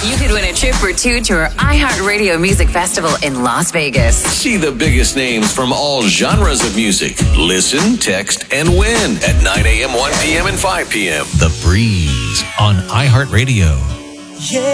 You could win a trip or two to our iHeartRadio Music Festival in Las Vegas. See the biggest names from all genres of music. Listen, text, and win at 9 a.m., 1 p.m., and 5 p.m. The Breeze on iHeartRadio. Yeah.